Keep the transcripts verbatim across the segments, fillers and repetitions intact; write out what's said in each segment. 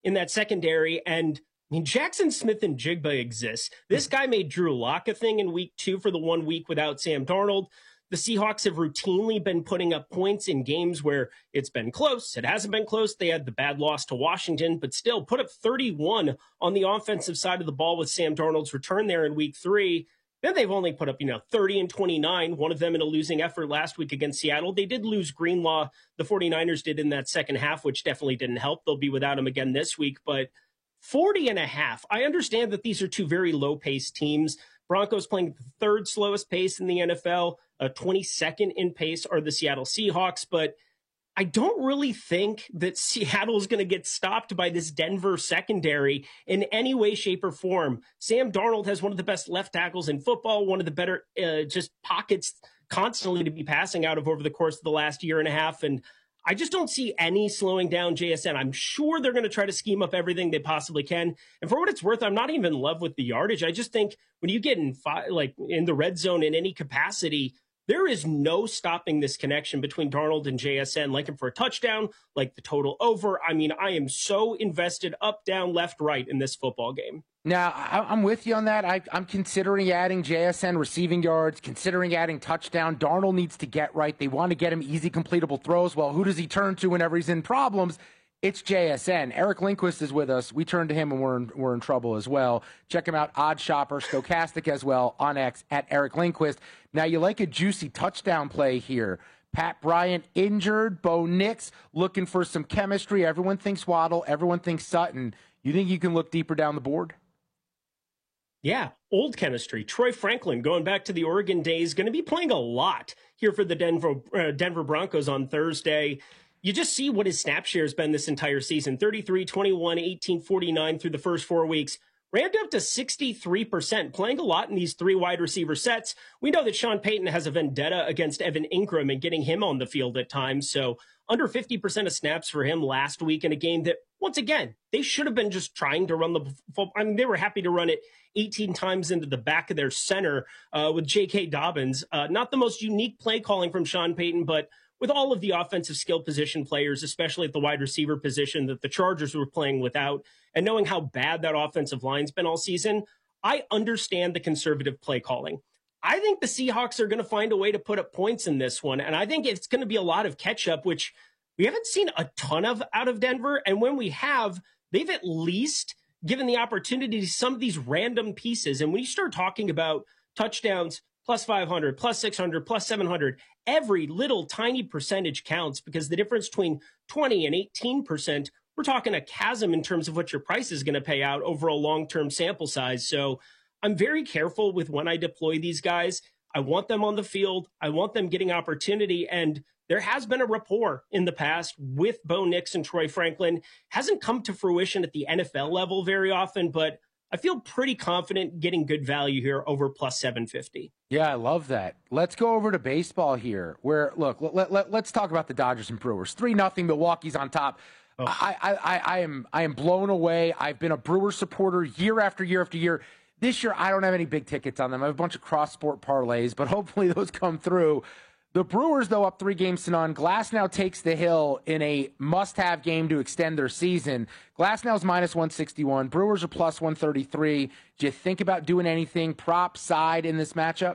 in that secondary. And I mean, Jackson Smith and Jigba exists. This guy made Drew Lock a thing in week two for the one week without Sam Darnold. The Seahawks have routinely been putting up points in games where it's been close. It hasn't been close. They had the bad loss to Washington, but still put up thirty-one on the offensive side of the ball with Sam Darnold's return there in week three. Then they've only put up, you know, thirty and twenty-nine, one of them in a losing effort last week against Seattle. They did lose Greenlaw. The 49ers did in that second half, which definitely didn't help. They'll be without him again this week, but forty and a half. I understand that these are two very low-paced teams. Broncos playing at the third slowest pace in the N F L, uh, twenty-second in pace are the Seattle Seahawks, but I don't really think that Seattle is going to get stopped by this Denver secondary in any way, shape, or form. Sam Darnold has one of the best left tackles in football, one of the better uh, just pockets constantly to be passing out of over the course of the last year and a half, and I just don't see any slowing down J S N. I'm sure they're going to try to scheme up everything they possibly can. And for what it's worth, I'm not even in love with the yardage. I just think when you get in fi- like in the red zone in any capacity, there is no stopping this connection between Darnold and J S N. Like him for a touchdown, like the total over. I mean, I am so invested up, down, left, right in this football game. Now, I'm with you on that. I, I'm considering adding J S N receiving yards, considering adding touchdown. Darnold needs to get right. They want to get him easy, completable throws. Well, who does he turn to whenever he's in problems? It's J S N. Eric Lindquist is with us. We turn to him and we're in, we're in trouble as well. Check him out, Odd Shopper, Stochastic as well, on X, at Eric Lindquist. Now, you like a juicy touchdown play here. Pat Bryant injured, Bo Nix looking for some chemistry. Everyone thinks Waddle, everyone thinks Sutton. You think you can look deeper down the board? Yeah, old chemistry. Troy Franklin, going back to the Oregon days, going to be playing a lot here for the Denver uh, Denver Broncos on Thursday. You just see what his snap share has been this entire season. thirty-three, twenty-one, eighteen, forty-nine through the first four weeks. Ramped up to sixty-three percent, playing a lot in these three wide receiver sets. We know that Sean Payton has a vendetta against Evan Ingram and getting him on the field at times. So under fifty percent of snaps for him last week in a game that, once again, they should have been just trying to run the football. I mean, they were happy to run it eighteen times into the back of their center uh, with J K. Dobbins. Uh, not the most unique play calling from Sean Payton, but with all of the offensive skill position players, especially at the wide receiver position that the Chargers were playing without, and knowing how bad that offensive line's been all season, I understand the conservative play calling. I think the Seahawks are going to find a way to put up points in this one, and I think it's going to be a lot of catch-up, which we haven't seen a ton of out of Denver, and when we have, they've at least given the opportunity to some of these random pieces. And when you start talking about touchdowns, plus five hundred, plus six hundred, plus seven hundred, every little tiny percentage counts, because the difference between twenty and eighteen percent, we're talking a chasm in terms of what your price is going to pay out over a long-term sample size. So I'm very careful with when I deploy these guys. I want them on the field. I want them getting opportunity. And there has been a rapport in the past with Bo Nix and Troy Franklin. Hasn't come to fruition at the N F L level very often, but I feel pretty confident getting good value here over plus seven fifty. Yeah, I love that. Let's go over to baseball here, where, look, let, let, let's talk about the Dodgers and Brewers. three nothing, Milwaukee's on top. Oh. I, I, I, I am I am blown away. I've been a Brewers supporter year after year after year. This year, I don't have any big tickets on them. I have a bunch of cross-sport parlays, but hopefully those come through. The Brewers, though, up three games to none. Glasnow takes the hill in a must-have game to extend their season. Glasnow's minus one sixty-one. Brewers are plus one thirty-three. Do you think about doing anything prop side in this matchup?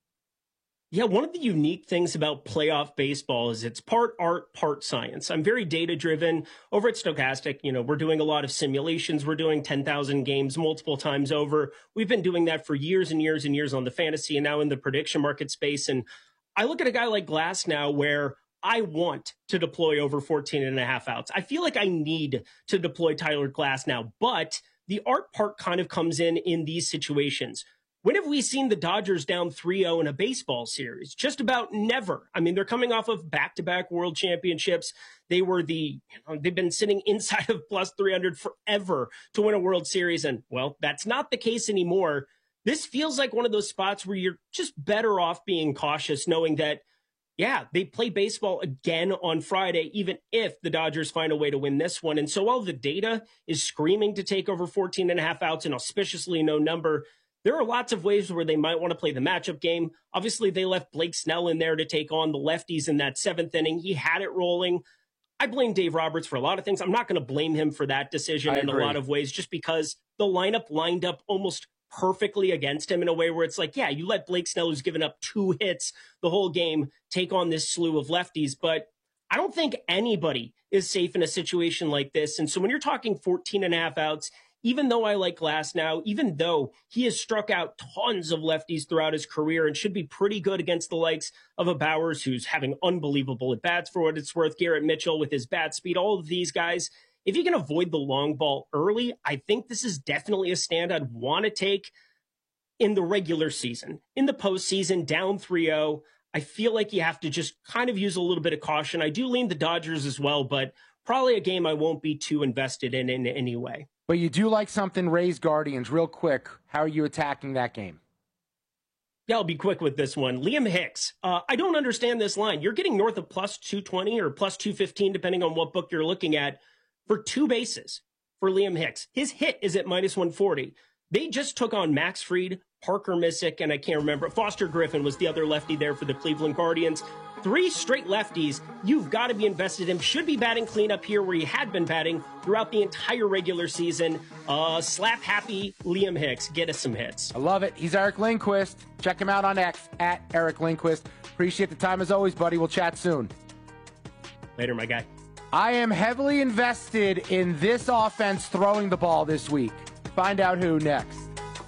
Yeah, one of the unique things about playoff baseball is it's part art, part science. I'm very data-driven. Over at Stochastic, you know, we're doing a lot of simulations. We're doing ten thousand games multiple times over. We've been doing that for years and years and years on the fantasy and now in the prediction market space. And I look at a guy like Glasnow where I want to deploy over fourteen and a half outs. I feel like I need to deploy Tyler Glasnow, but the art part kind of comes in in these situations. When have we seen the Dodgers down three oh in a baseball series? Just about never. I mean, they're coming off of back-to-back world championships. They were the, you know, they've been sitting inside of plus three hundred forever to win a World Series. And, well, that's not the case anymore. This feels like one of those spots where you're just better off being cautious, knowing that, yeah, they play baseball again on Friday, even if the Dodgers find a way to win this one. And so while the data is screaming to take over fourteen and a half outs, an auspiciously no number, there are lots of ways where they might want to play the matchup game. Obviously, they left Blake Snell in there to take on the lefties in that seventh inning. He had it rolling. I blame Dave Roberts for a lot of things. I'm not going to blame him for that decision I in agree. a lot of ways, just because the lineup lined up almost perfectly against him in a way where it's like, yeah, you let Blake Snell, who's given up two hits the whole game, take on this slew of lefties. But I don't think anybody is safe in a situation like this. And so when you're talking fourteen and a half outs, even though I like Glasnow, even though he has struck out tons of lefties throughout his career and should be pretty good against the likes of a Bowers, who's having unbelievable at-bats for what it's worth, Garrett Mitchell with his bat speed, all of these guys, if you can avoid the long ball early, I think this is definitely a stand I'd want to take in the regular season. In the postseason, down three oh, I feel like you have to just kind of use a little bit of caution. I do lean the Dodgers as well, but probably a game I won't be too invested in in any way. But you do like something Rays Guardians. Real quick, how are you attacking that game? Yeah, I'll be quick with this one. Liam Hicks. Uh, I don't understand this line. You're getting north of plus two twenty or plus two fifteen, depending on what book you're looking at, for two bases for Liam Hicks. His hit is at minus one forty. They just took on Max Fried, Parker Missick, and I can't remember. Foster Griffin was the other lefty there for the Cleveland Guardians. Three straight lefties you've got to be invested in. Should be batting cleanup here where he had been batting throughout the entire regular season. Uh, slap happy Liam Hicks. Get us some hits. I love it. He's Eric Lindquist. Check him out on X at Eric Lindquist. Appreciate the time as always, buddy. We'll chat soon. Later, my guy. I am heavily invested in this offense throwing the ball this week. Find out who next.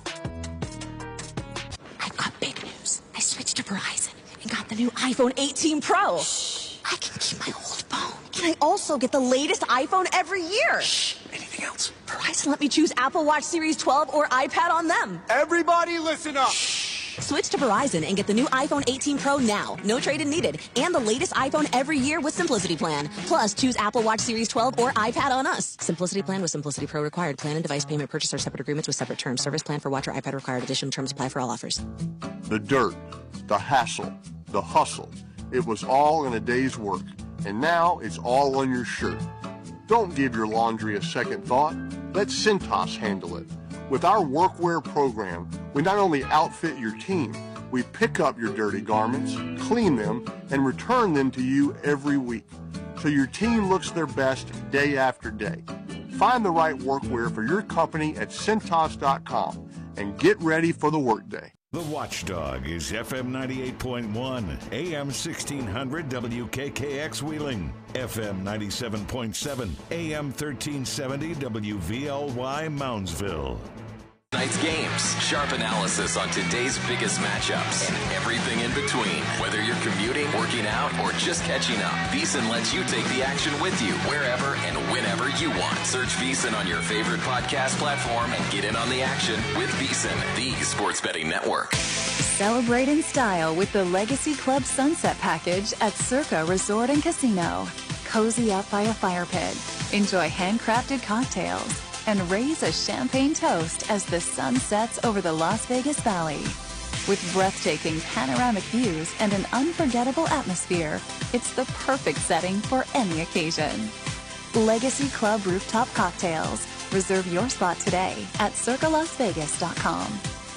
I've got big news. I switched to Verizon and got the new iPhone eighteen Pro. Shh. I can keep my old phone. And I also get the latest iPhone every year. Shh. Anything else? Verizon let me choose Apple Watch Series twelve or iPad on them. Everybody listen up. Shh. Switch to Verizon and get the new iPhone eighteen Pro now. No trade-in needed. And the latest iPhone every year with Simplicity Plan. Plus, choose Apple Watch Series twelve or iPad on us. Simplicity Plan with Simplicity Pro required. Plan and device payment purchase are separate agreements with separate terms. Service plan for watch or iPad required. Additional terms apply for all offers. The dirt, the hassle, the hustle. It was all in a day's work. And now it's all on your shirt. Don't give your laundry a second thought. Let Cintas handle it. With our workwear program, we not only outfit your team, we pick up your dirty garments, clean them, and return them to you every week, so your team looks their best day after day. Find the right workwear for your company at Cintas dot com and get ready for the workday. The Watchdog is F M ninety-eight point one, A M sixteen hundred W K K X Wheeling, F M ninety-seven point seven, A M thirteen seventy W V L Y Moundsville. Tonight's games, sharp analysis on today's biggest matchups, and everything in between. Whether you're commuting, working out, or just catching up, VEASAN lets you take the action with you wherever and whenever you want. Search VEASAN on your favorite podcast platform and get in on the action with VEASAN, the sports betting network. Celebrate in style with the Legacy Club Sunset Package at Circa Resort and Casino. Cozy up by a fire pit. Enjoy handcrafted cocktails. And raise a champagne toast as the sun sets over the Las Vegas Valley. With breathtaking panoramic views and an unforgettable atmosphere, it's the perfect setting for any occasion. Legacy Club Rooftop Cocktails. Reserve your spot today at circa las vegas dot com.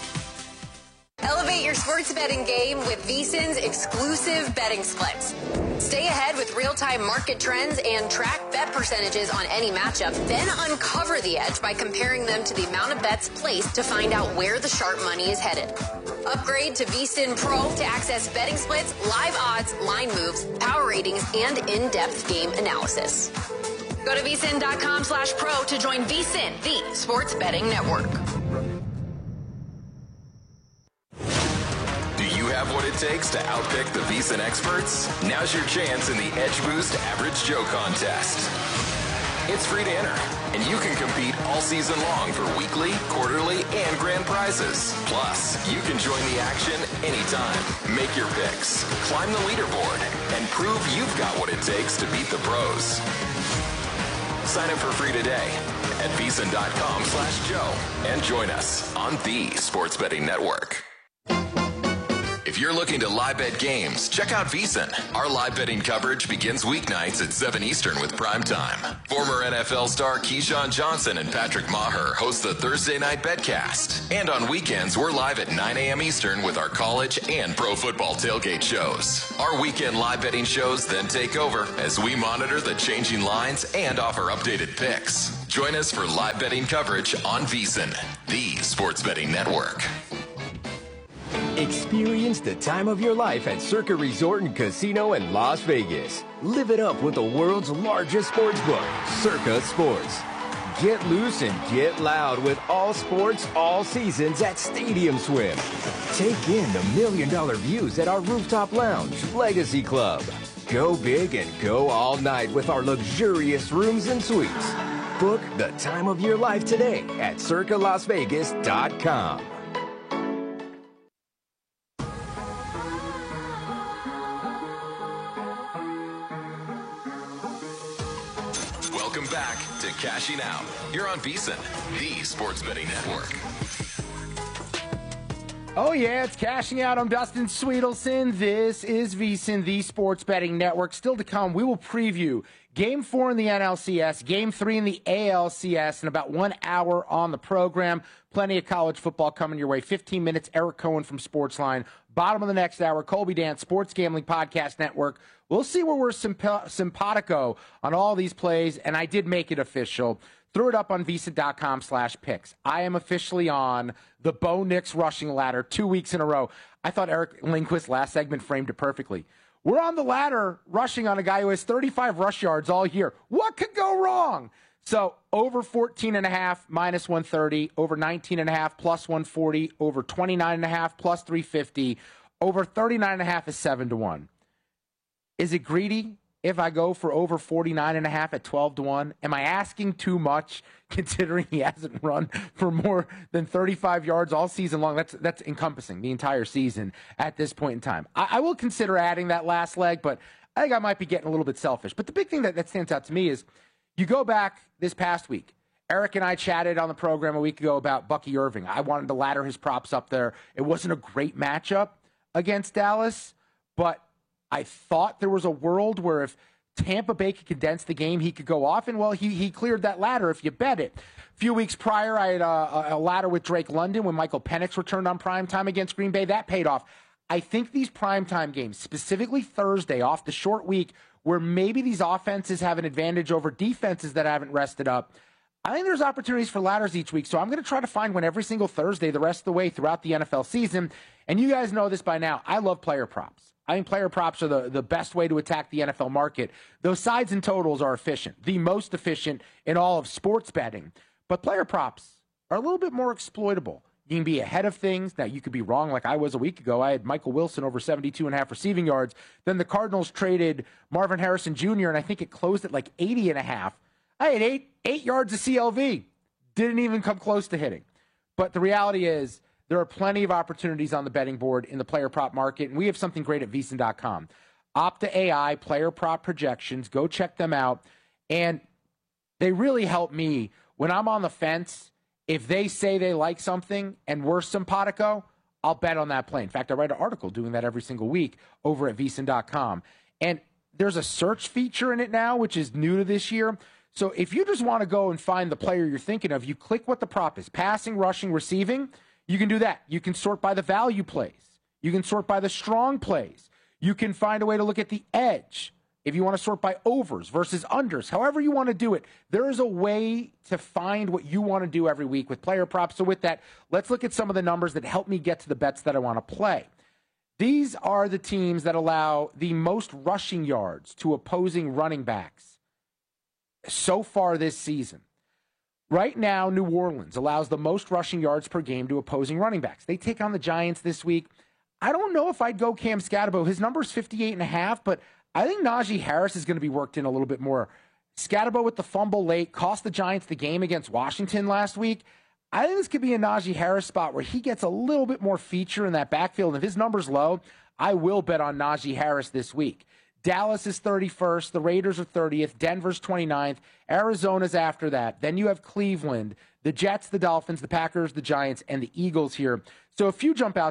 Elevate your sports betting game with VEASAN's exclusive betting splits. Stay ahead with real-time market trends and track bet percentages on any matchup. Then uncover the edge by comparing them to the amount of bets placed to find out where the sharp money is headed. Upgrade to VEASAN Pro to access betting splits, live odds, line moves, power ratings, and in-depth game analysis. Go to VEASAN dot com slash pro to join VEASAN, the sports betting network. Have what it takes to outpick the VEASAN experts? Now's your chance in the Edge Boost Average Joe contest. It's free to enter, and you can compete all season long for weekly, quarterly, and grand prizes. Plus, you can join the action anytime. Make your picks, climb the leaderboard, and prove you've got what it takes to beat the pros. Sign up for free today at VEASAN dot com slash Joe and join us on the Sports Betting Network. If you're looking to live bet games, check out VSiN. Our live betting coverage begins weeknights at seven Eastern with Primetime. Former N F L star Keyshawn Johnson and Patrick Maher host the Thursday Night Betcast. And on weekends, we're live at nine a.m. Eastern with our college and pro football tailgate shows. Our weekend live betting shows then take over as we monitor the changing lines and offer updated picks. Join us for live betting coverage on VSiN, the sports betting network. Experience the time of your life at Circa Resort and Casino in Las Vegas. Live it up with the world's largest sports book, Circa Sports. Get loose and get loud with all sports, all seasons at Stadium Swim. Take in the million dollar views at our rooftop lounge, Legacy Club. Go big and go all night with our luxurious rooms and suites. Book the time of your life today at circa las vegas dot com. Welcome back to Cashing Out. You're on VSiN, the sports betting network. Oh, yeah, it's Cashing Out. I'm Dustin Sweetelson. This is VSiN, the sports betting network. Still to come, we will preview Game four in the N L C S, Game three in the A L C S, in about one hour on the program. Plenty of college football coming your way. fifteen minutes, Eric Cohen from Sportsline. Bottom of the next hour, Colby Dance, Sports Gambling Podcast Network. We'll see where we're simp- simpatico on all these plays, and I did make it official. Threw it up on VSiN.com slash picks. I am officially on the Bo Nix rushing ladder two weeks in a row. I thought Eric Lindquist's last segment framed it perfectly. We're on the ladder rushing on a guy who has thirty-five rush yards all year. What could go wrong? So over fourteen and a half, minus one thirty, over nineteen and a half, plus one forty, over twenty-nine and a half, plus three fifty, over thirty-nine and a half is seven to one. Is it greedy if I go for over forty-nine and a half at twelve to one? Am I asking too much considering he hasn't run for more than thirty-five yards all season long? That's that's encompassing the entire season at this point in time. I, I will consider adding that last leg, but I think I might be getting a little bit selfish. But the big thing that, that stands out to me is you go back this past week. Eric and I chatted on the program a week ago about Bucky Irving. I wanted to ladder his props up there. It wasn't a great matchup against Dallas, but I thought there was a world where if Tampa Bay could condense the game, he could go off, and, well, he he cleared that ladder if you bet it. A few weeks prior, I had a, a ladder with Drake London when Michael Penix returned on primetime against Green Bay. That paid off. I think these primetime games, specifically Thursday, off the short week, where maybe these offenses have an advantage over defenses that haven't rested up, I think there's opportunities for ladders each week. So I'm going to try to find one every single Thursday the rest of the way throughout the N F L season. And you guys know this by now. I love player props. I think player props are the, the best way to attack the N F L market. Those sides and totals are efficient, the most efficient in all of sports betting. But player props are a little bit more exploitable. You can be ahead of things. Now, you could be wrong like I was a week ago. I had Michael Wilson over seventy-two and a half receiving yards. Then the Cardinals traded Marvin Harrison Junior, and I think it closed at like eighty and a half. I had eight, eight yards of C L V. Didn't even come close to hitting. But the reality is, there are plenty of opportunities on the betting board in the player prop market, and we have something great at V S I N dot com. Opta A I, player prop projections, go check them out. And they really help me when I'm on the fence. If they say they like something and we're simpatico, I'll bet on that play. In fact, I write an article doing that every single week over at V S I N dot com. And there's a search feature in it now, which is new to this year. So if you just want to go and find the player you're thinking of, you click what the prop is, passing, rushing, receiving. You can do that. You can sort by the value plays. You can sort by the strong plays. You can find a way to look at the edge. If you want to sort by overs versus unders, however you want to do it, there is a way to find what you want to do every week with player props. So with that, let's look at some of the numbers that help me get to the bets that I want to play. These are the teams that allow the most rushing yards to opposing running backs so far this season. Right now, New Orleans allows the most rushing yards per game to opposing running backs. They take on the Giants this week. I don't know if I'd go Cam Scatterbo. His number is fifty-eight and a half, but I think Najee Harris is going to be worked in a little bit more. Scatterbo with the fumble late cost the Giants the game against Washington last week. I think this could be a Najee Harris spot where he gets a little bit more feature in that backfield. And if his number's low, I will bet on Najee Harris this week. Dallas is thirty-first. The Raiders are thirtieth. Denver's twenty-ninth. Arizona's after that. Then you have Cleveland, the Jets, the Dolphins, the Packers, the Giants, and the Eagles here. So a few jump out to me.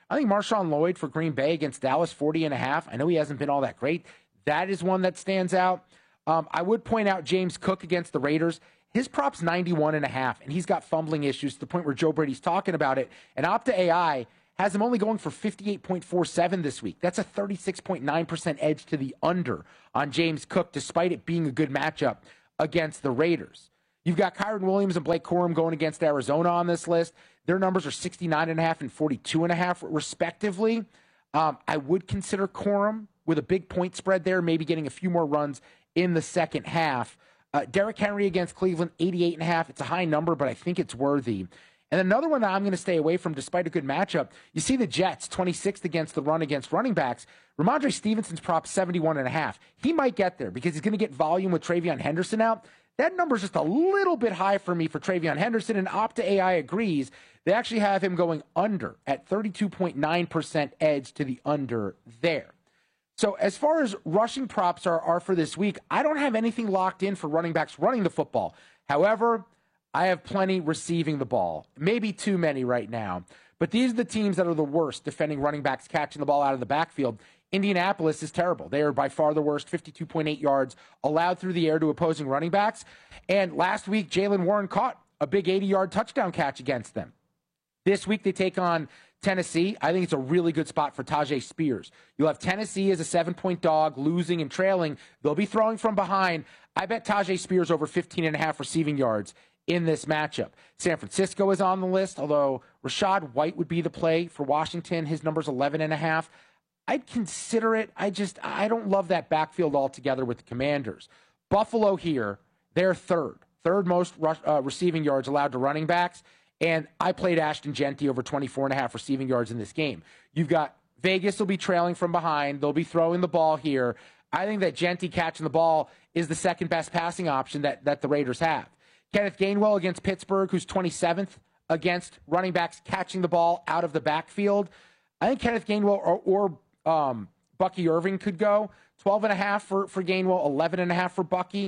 I think Marshawn Lloyd for Green Bay against Dallas, forty and a half. I know he hasn't been all that great. That is one that stands out. Um, I would point out James Cook against the Raiders. His prop's ninety-one and a half, and he's got fumbling issues to the point where Joe Brady's talking about it. And Opta A I has him only going for fifty-eight point four seven this week. That's a thirty-six point nine percent edge to the under on James Cook, despite it being a good matchup against the Raiders. You've got Kyron Williams and Blake Corum going against Arizona on this list. Their numbers are sixty-nine and a half and forty-two and a half, respectively. Um, I would consider Corum with a big point spread there, maybe getting a few more runs in the second half. Uh, Derrick Henry against Cleveland, eighty-eight and a half. It's a high number, but I think it's worthy. And another one that I'm going to stay away from despite a good matchup, you see the Jets, twenty-sixth against the run against running backs. Ramondre Stevenson's prop, seventy-one and a half. He might get there because he's going to get volume with Travion Henderson out. That number's just a little bit high for me for Travion Henderson, and Opta A I agrees. They actually have him going under at thirty-two point nine percent edge to the under there. So as far as rushing props are, are for this week, I don't have anything locked in for running backs running the football. However, I have plenty receiving the ball. Maybe too many right now. But these are the teams that are the worst defending running backs catching the ball out of the backfield. Indianapolis is terrible. They are by far the worst, fifty-two point eight yards allowed through the air to opposing running backs. And last week, Jaylen Warren caught a big eighty-yard touchdown catch against them. This week, they take on Tennessee. I think it's a really good spot for Tajay Spears. You'll have Tennessee as a seven-point dog, losing and trailing. They'll be throwing from behind. I bet Tajay Spears over fifteen and a half receiving yards in this matchup. San Francisco is on the list, although Rachaad White would be the play for Washington. His number's eleven and a half. I'd consider it. I just, I don't love that backfield altogether with the Commanders. Buffalo here, they're third. Third most rush, uh, receiving yards allowed to running backs. And I played Ashton Genty over twenty-four and a half receiving yards in this game. You've got Vegas will be trailing from behind. They'll be throwing the ball here. I think that Genty catching the ball is the second best passing option that, that the Raiders have. Kenneth Gainwell against Pittsburgh, who's twenty-seventh against running backs catching the ball out of the backfield. I think Kenneth Gainwell or, or um, Bucky Irving could go. twelve and a half for, for Gainwell, eleven and a half for Bucky.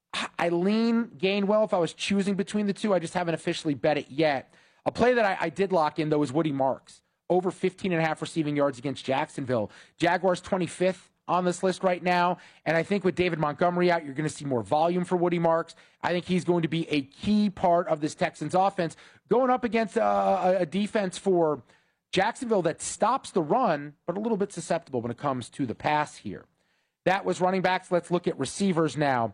I lean Gainwell if I was choosing between the two. I just haven't officially bet it yet. A play that I, I did lock in, though, is Woody Marks. Over fifteen and a half receiving yards against Jacksonville. Jaguars twenty-fifth on this list right now. And I think with David Montgomery out, you're going to see more volume for Woody Marks. I think he's going to be a key part of this Texans offense going up against a, a defense for Jacksonville that stops the run, but a little bit susceptible when it comes to the pass here. That was running backs. Let's look at receivers now.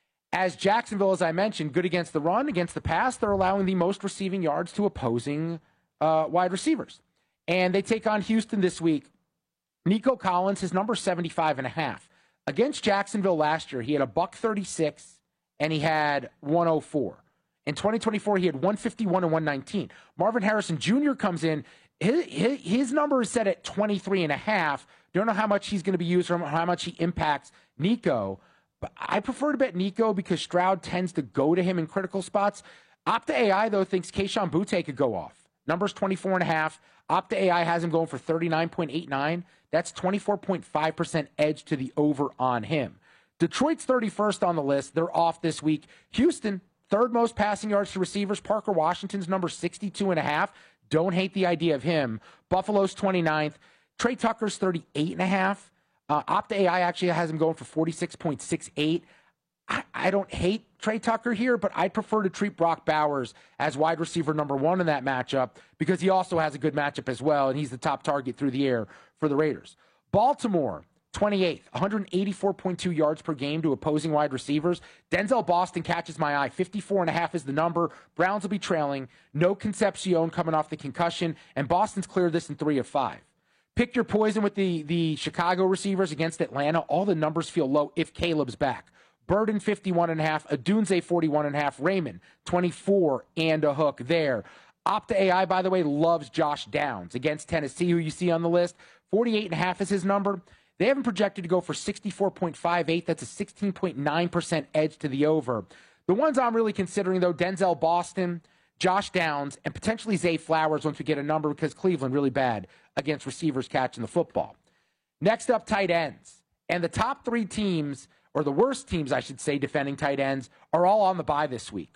As Jacksonville, as I mentioned, good against the run, against the pass, they're allowing the most receiving yards to opposing uh, wide receivers. And they take on Houston this week. Nico Collins, his number seventy-five and a half. Against Jacksonville last year, he had a buck thirty-six and he had one oh four. In twenty twenty-four, he had one fifty-one and one nineteen. Marvin Harrison Junior comes in. His, his, his number is set at twenty-three and a half. Don't know how much he's going to be used or how much he impacts Nico. But I prefer to bet Nico because Stroud tends to go to him in critical spots. Opta A I, though, thinks Kayshon Boutte could go off. Number's twenty-four and a half. Opta A I has him going for thirty-nine point eight nine. That's twenty-four point five percent edge to the over on him. Detroit's thirty-first on the list. They're off this week. Houston, third most passing yards to receivers. Parker Washington's number sixty-two and a half. Don't hate the idea of him. Buffalo's twenty-ninth. Trey Tucker's thirty-eight and a half. Uh, Opta A I actually has him going for forty-six point six eight. I, I don't hate Trey Tucker here, but I prefer to treat Brock Bowers as wide receiver number one in that matchup because he also has a good matchup as well, and he's the top target through the air for the Raiders. Baltimore, twenty-eighth, one eighty-four point two yards per game to opposing wide receivers. Denzel Boston catches my eye. fifty-four and a half is the number. Browns will be trailing. No Concepcion coming off the concussion, and Boston's cleared this in three of five. Pick your poison with the, the Chicago receivers against Atlanta. All the numbers feel low if Caleb's back. Burden, fifty-one and a half. Adunze, forty-one and a half. Raymond, twenty-four and a hook there. Opta A I, by the way, loves Josh Downs against Tennessee, who you see on the list. forty-eight and a half is his number. They haven't projected to go for sixty-four point five eight. That's a sixteen point nine percent edge to the over. The ones I'm really considering, though, Denzel Boston, Josh Downs, and potentially Zay Flowers once we get a number because Cleveland really bad against receivers catching the football. Next up, tight ends. And the top three teams, or the worst teams, I should say, defending tight ends, are all on the bye this week.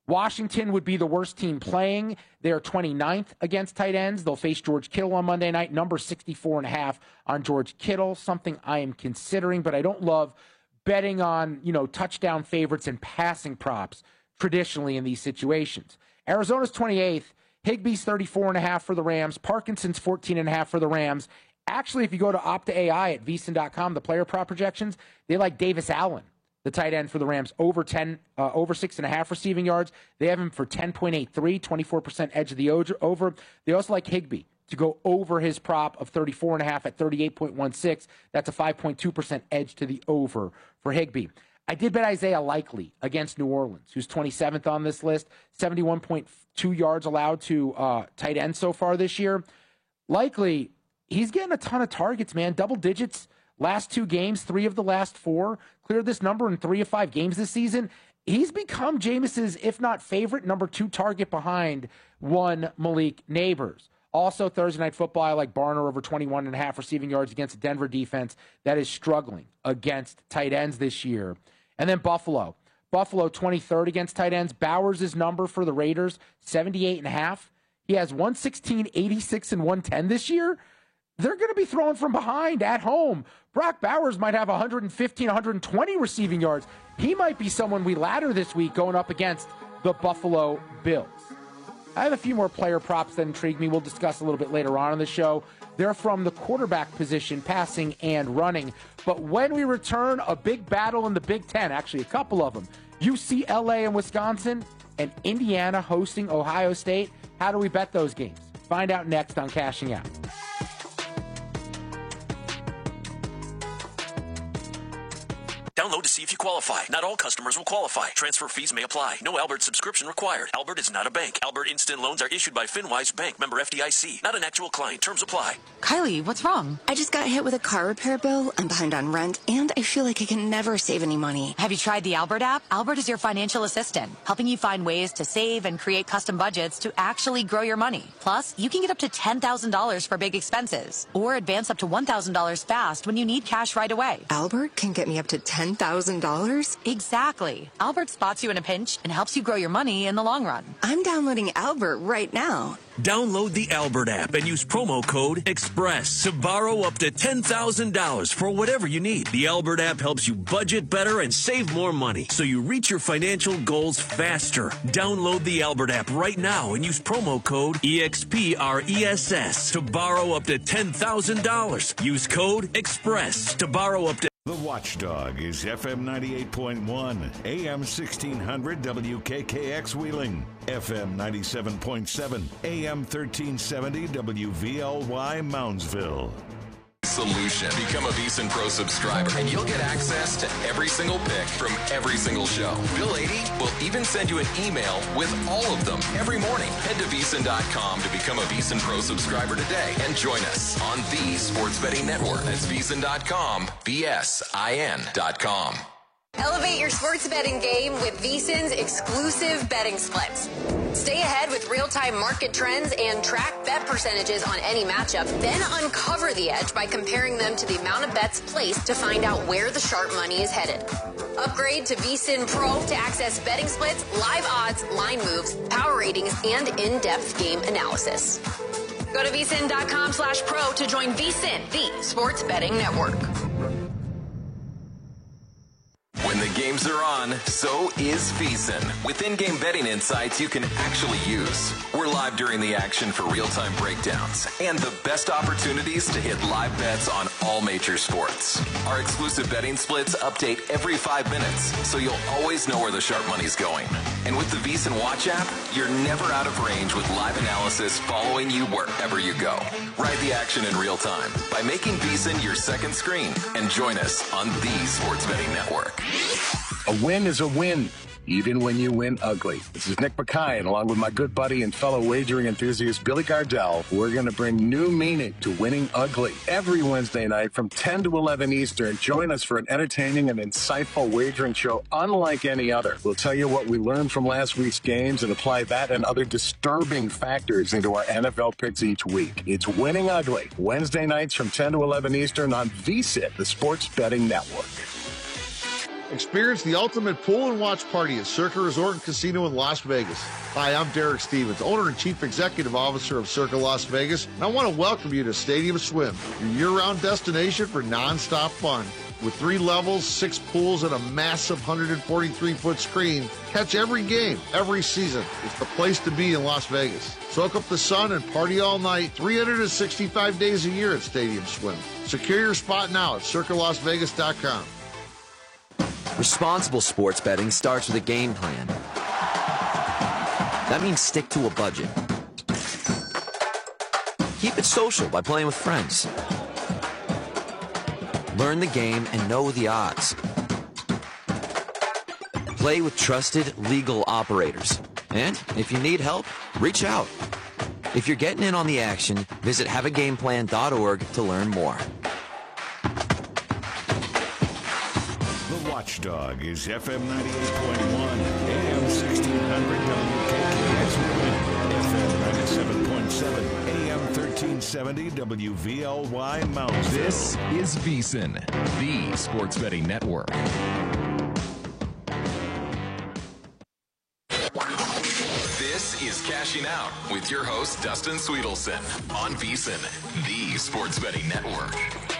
Washington would be the worst team playing. They're twenty-ninth against tight ends. They'll face George Kittle on Monday night, number sixty-four and a half on George Kittle, something I am considering, but I don't love betting on, you know, touchdown favorites and passing props traditionally in these situations. Arizona's twenty-eighth. Higbee's thirty-four and a half for the Rams. Parkinson's fourteen and a half for the Rams. Actually, if you go to Opta A I at V S I N dot com, the player prop projections, they like Davis Allen, the tight end for the Rams, over ten, uh, over six and a half receiving yards. They have him for ten point eight three, twenty-four percent edge of the over. They also like Higbee to go over his prop of thirty-four and a half at thirty-eight point one six. That's a five point two percent edge to the over for Higbee. I did bet Isaiah Likely against New Orleans, who's twenty-seventh on this list, seventy-one point two yards allowed to uh, tight end so far this year. Likely, he's getting a ton of targets, man. Double digits last two games, three of the last four. Cleared this number in three of five games this season. He's become Jameis's, if not favorite, number two target behind one Malik Neighbors. Also, Thursday Night Football, I like Barner over twenty-one and a half receiving yards against a Denver defense that is struggling against tight ends this year. And then Buffalo. Buffalo twenty-third against tight ends. Bowers' number for the Raiders, seventy-eight and a half. He has one sixteen, eighty-six, and one ten this year. They're going to be throwing from behind at home. Brock Bowers might have one fifteen, one twenty receiving yards. He might be someone we ladder this week going up against the Buffalo Bills. I have a few more player props that intrigue me. We'll discuss a little bit later on in the show. They're from the quarterback position, passing and running. But when we return, a big battle in the Big Ten, actually a couple of them. U C L A and Wisconsin, and Indiana hosting Ohio State. How do we bet those games? Find out next on Cashing Out. Download to see if you qualify. Not all customers will qualify. Transfer fees may apply. No Albert subscription required. Albert is not a bank. Albert Instant Loans are issued by FinWise Bank, member F D I C. Not an actual client. Terms apply. Kylie, what's wrong? I just got hit with a car repair bill. I'm behind on rent, and I feel like I can never save any money. Have you tried the Albert app? Albert is your financial assistant, helping you find ways to save and create custom budgets to actually grow your money. Plus, you can get up to ten thousand dollars for big expenses, or advance up to one thousand dollars fast when you need cash right away. Albert can get me up to ten thousand dollars? Exactly. Albert spots you in a pinch and helps you grow your money in the long run. I'm downloading Albert right now. Download the Albert app and use promo code EXPRESS to borrow up to ten thousand dollars for whatever you need. The Albert app helps you budget better and save more money so you reach your financial goals faster. Download the Albert app right now and use promo code EXPRESS to borrow up to ten thousand dollars. Use code EXPRESS to borrow up to The Watchdog is F M ninety-eight point one, A M sixteen hundred W K K X Wheeling, F M ninety-seven point seven, A M thirteen seventy W V L Y Moundsville. Solution. Become a VSiN Pro subscriber and you'll get access to every single pick from every single show. Bill eighty will even send you an email with all of them every morning. Head to V S I N dot com to become a VSiN Pro subscriber today and join us on the Sports Betting Network. That's V S I N dot com, V S I N dot com. Elevate your sports betting game with VSiN's exclusive betting splits. Stay ahead with real-time market trends and track bet percentages on any matchup, then uncover the edge by comparing them to the amount of bets placed to find out where the sharp money is headed. Upgrade to VSiN Pro to access betting splits, live odds, line moves, power ratings, and in-depth game analysis. Go to V S I N dot com slash pro to join VSiN, the sports betting network. When the games are on, so is VSiN. With in-game betting insights you can actually use. We're live during the action for real-time breakdowns and the best opportunities to hit live bets on all major sports. Our exclusive betting splits update every five minutes, so you'll always know where the sharp money's going. And with the VSiN Watch app, you're never out of range with live analysis following you wherever you go. Ride the action in real time by making VSiN your second screen and join us on the Sports Betting Network. A win is a win, even when you win ugly. This is Nick Mackay, and along with my good buddy and fellow wagering enthusiast Billy Gardell, we're going to bring new meaning to winning ugly. Every Wednesday night from ten to eleven Eastern, join us for an entertaining and insightful wagering show unlike any other. We'll tell you what we learned from last week's games and apply that and other disturbing factors into our N F L picks each week. It's Winning Ugly, Wednesday nights from ten to eleven Eastern on V S I N, the Sports Betting Network. Experience the ultimate pool and watch party at Circa Resort and Casino in Las Vegas. Hi, I'm Derek Stevens, owner and chief executive officer of Circa Las Vegas, and I want to welcome you to Stadium Swim, your year-round destination for non-stop fun. With three levels, six pools, and a massive one hundred forty-three foot screen, catch every game, every season. It's the place to be in Las Vegas. Soak up the sun and party all night, three hundred sixty-five days a year at Stadium Swim. Secure your spot now at circa las vegas dot com. Responsible sports betting starts with a game plan. That means stick to a budget. Keep it social by playing with friends. Learn the game and know the odds. Play with trusted, legal operators. And if you need help, reach out. If you're getting in on the action, visit have a game plan dot org to learn more. The Watchdog is F M ninety-eight point one, A M sixteen hundred W K K X Wheeling, F M ninety-seven point seven, A M thirteen seventy W V L Y Mountain. This is VSiN, the Sports Betting Network. This is Cashing Out with your host, Dustin Sweetelson, on VSiN, the Sports Betting Network.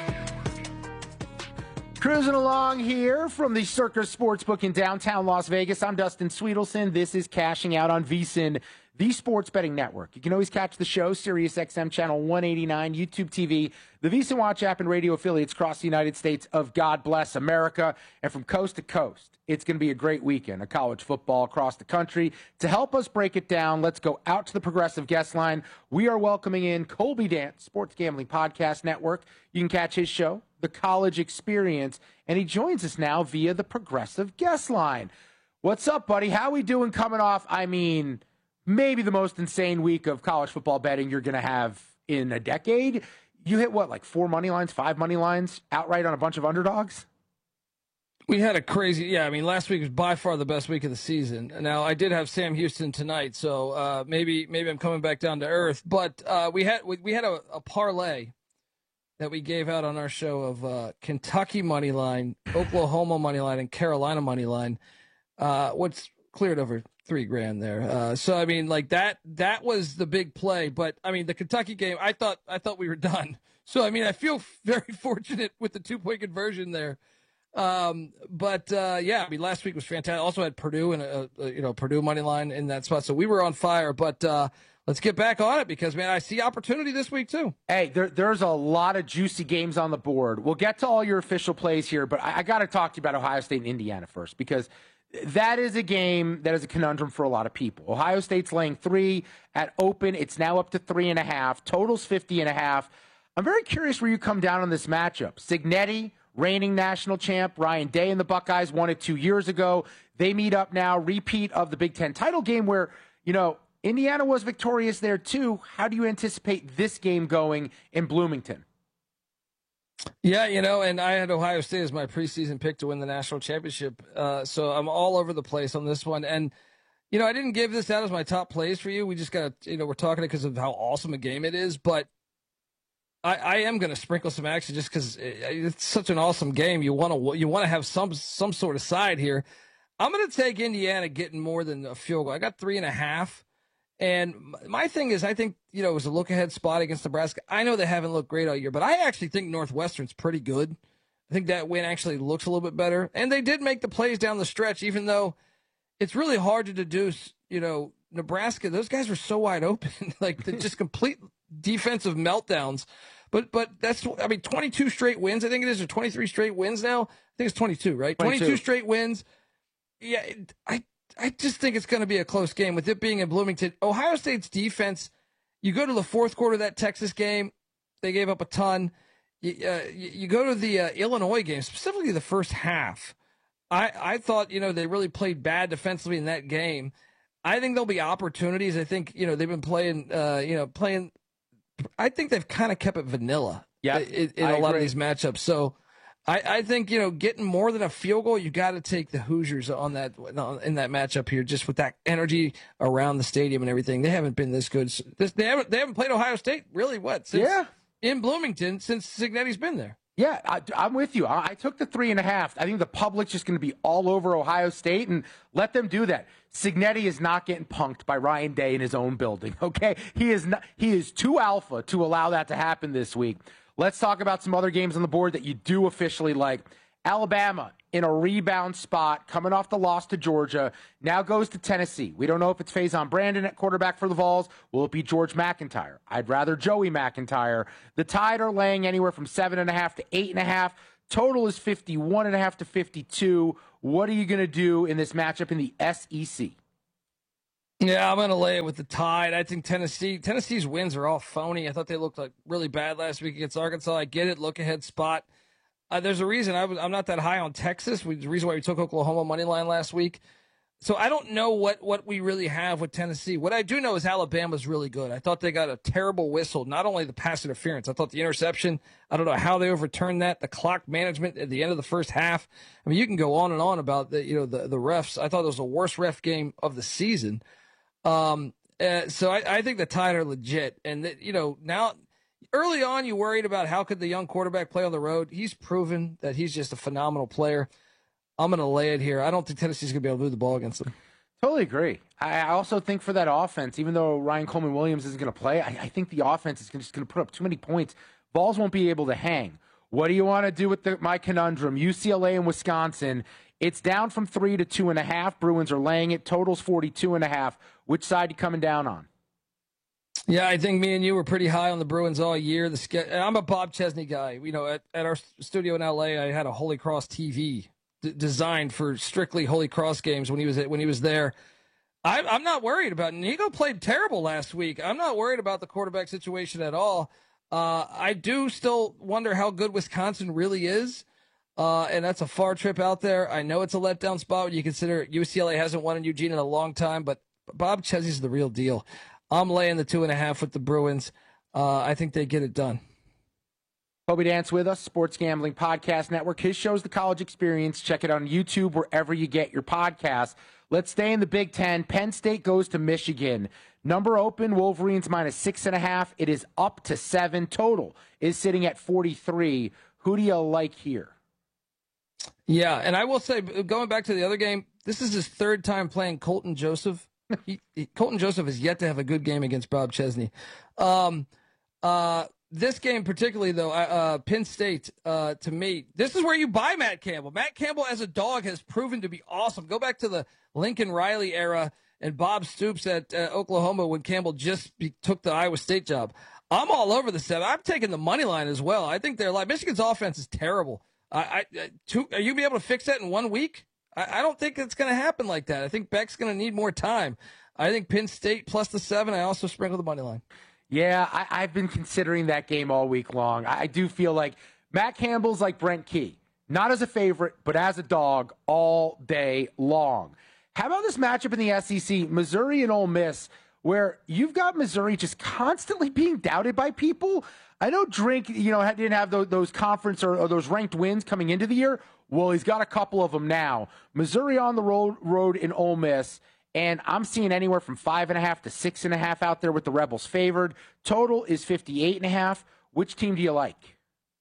Cruising along here from the Circa Sportsbook in downtown Las Vegas. I'm Dustin Sweetelson. This is Cashing Out on VSiN, the Sports Betting Network. You can always catch the show, Sirius X M Channel one eighty-nine, YouTube T V, the VSiN Watch app, and radio affiliates across the United States of God Bless America. And from coast to coast, it's going to be a great weekend of college football across the country. To help us break it down, let's go out to the Progressive guest line. We are welcoming in Colby Dant, Sports Gambling Podcast Network. You can catch his show, The College Experience, and he joins us now via the Progressive guest line. What's up, buddy? How we doing coming off, I mean, maybe the most insane week of college football betting you're going to have in a decade? You hit, what, like four money lines, five money lines outright on a bunch of underdogs? We had a crazy, yeah, I mean, last week was by far the best week of the season. Now, I did have Sam Houston tonight, so uh, maybe maybe I'm coming back down to earth. But uh, we had we, we had a, a parlay that we gave out on our show of uh, Kentucky money line, Oklahoma money line, and Carolina money line. Uh, what's cleared over three grand there. Uh, so I mean, like that that was the big play. But I mean, the Kentucky game, I thought I thought we were done. So I mean, I feel very fortunate with the two point conversion there. Um, but uh, yeah, I mean, last week was fantastic. Also had Purdue and a, a you know Purdue money line in that spot. So we were on fire. But uh, let's get back on it because, man, I see opportunity this week, too. Hey, there, there's a lot of juicy games on the board. We'll get to all your official plays here, but I, I got to talk to you about Ohio State and Indiana first because that is a game that is a conundrum for a lot of people. Ohio State's laying three at open. It's now up to three and a half. Total's fifty and a half. I'm very curious where you come down on this matchup. Cignetti, reigning national champ, Ryan Day and the Buckeyes won it two years ago. They meet up now, repeat of the Big Ten title game where, you know, Indiana was victorious there too. How do you anticipate this game going in Bloomington? Yeah, you know, and I had Ohio State as my preseason pick to win the national championship. Uh, so I'm all over the place on this one. And, you know, I didn't give this out as my top plays for you. We just got to, you know, we're talking it because of how awesome a game it is. But I, I am going to sprinkle some action just because it, it's such an awesome game. You want to you want to have some some sort of side here. I'm going to take Indiana getting more than a field goal. I got three and a half. And my thing is, I think, you know, it was a look-ahead spot against Nebraska. I know they haven't looked great all year, but I actually think Northwestern's pretty good. I think that win actually looks a little bit better. And they did make the plays down the stretch, even though it's really hard to deduce, you know, Nebraska, those guys were so wide open, like they're just complete defensive meltdowns. But but that's, I mean, twenty-two straight wins, I think it is, or twenty-three straight wins now. I think it's twenty-two, right? twenty-two, twenty-two straight wins. Yeah, I I just think it's going to be a close game with it being in Bloomington. Ohio State's defense, you go to the fourth quarter of that Texas game, they gave up a ton. You, uh, you go to the uh, Illinois game, specifically the first half. I, I thought, you know, they really played bad defensively in that game. I think there'll be opportunities. I think, you know, they've been playing, uh, you know, playing. I think they've kind of kept it vanilla yeah, in, in a lot of these matchups. So I, I think, you know, getting more than a field goal, you got to take the Hoosiers on that in that matchup here, just with that energy around the stadium and everything. They haven't been this good. This, they haven't they haven't played Ohio State really what since yeah. in Bloomington since Cignetti's been there. Yeah, I, I'm with you. I, I took the three and a half. I think the public's just going to be all over Ohio State, and let them do that. Cignetti is not getting punked by Ryan Day in his own building, okay? He is not. He is too alpha to allow that to happen this week. Let's talk about some other games on the board that you do officially like. Alabama in a rebound spot, coming off the loss to Georgia, now goes to Tennessee. We don't know if it's Faison Brandon at quarterback for the Vols. Will it be George McIntyre? I'd rather Joey McIntyre. The Tide are laying anywhere from seven and a half to eight and a half. Total is fifty-one and a half to fifty-two. What are you going to do in this matchup in the S E C? Yeah, I'm going to lay it with the Tide. I think Tennessee, Tennessee's wins are all phony. I thought they looked like really bad last week against Arkansas. I get it. Look ahead spot. Uh, there's a reason I was, I'm not that high on Texas. We, the reason why we took Oklahoma money line last week. So I don't know what, what we really have with Tennessee. What I do know is Alabama's really good. I thought they got a terrible whistle. Not only the pass interference, I thought the interception, I don't know how they overturned that. The clock management at the end of the first half. I mean, you can go on and on about the, you know, the, the refs. I thought it was the worst ref game of the season. Um, uh, so I, I think the Tide are legit. And, that, you know, now – early on, you worried about how could the young quarterback play on the road. He's proven that he's just a phenomenal player. I'm going to lay it here. I don't think Tennessee's going to be able to move the ball against them. Totally agree. I also think for that offense, even though Ryan Coleman Williams isn't going to play, I, I think the offense is just going to put up too many points. Balls won't be able to hang. What do you want to do with the, my conundrum? U C L A and Wisconsin. It's down from three to two and a half. Bruins are laying it. Total's forty-two and a half. Which side are you coming down on? Yeah, I think me and you were pretty high on the Bruins all year. The I'm a Bob Chesney guy. You know, at, at our studio in L A, I had a Holy Cross T V d- designed for strictly Holy Cross games when he was when he was there. I, I'm not worried about it. Nico played terrible last week. I'm not worried about the quarterback situation at all. Uh, I do still wonder how good Wisconsin really is, uh, and that's a far trip out there. I know it's a letdown spot when you consider U C L A hasn't won in Eugene in a long time, but Bob Chesney's the real deal. I'm laying the two and a half with the Bruins. Uh, I think they get it done. Kobe Dance with us, Sports Gambling Podcast Network. His show's The College Experience. Check it on YouTube, wherever you get your podcasts. Let's stay in the Big Ten. Penn State goes to Michigan. Number open, Wolverines minus six and a half. It is up to seven. Total is sitting at forty-three. Who do you like here? Yeah, and I will say, going back to the other game, this is his third time playing Colton Joseph. He, he, Colton Joseph has yet to have a good game against Bob Chesney. Um, uh, this game particularly, though, uh, Penn State, uh, to me, this is where you buy Matt Campbell. Matt Campbell as a dog has proven to be awesome. Go back to the Lincoln Riley era and Bob Stoops at uh, Oklahoma when Campbell just be, took the Iowa State job. I'm all over the seven. I'm taking the money line as well. I think they're like Michigan's offense is terrible. I, I, two, are you be able to fix that in one week? I, I don't think it's going to happen like that. I think Beck's going to need more time. I think Penn State plus the seven. I also sprinkle the money line. Yeah, I, I've been considering that game all week long. I, I do feel like Matt Campbell's like Brent Key. Not as a favorite, but as a dog all day long. How about this matchup in the S E C, Missouri and Ole Miss, where you've got Missouri just constantly being doubted by people? I know Drink, you know, didn't have those, those conference or, or those ranked wins coming into the year. Well, he's got a couple of them now. Missouri on the road, road in Ole Miss, and I'm seeing anywhere from five and a half to six and a half out there with the Rebels favored. Total is fifty-eight and a half. Which team do you like?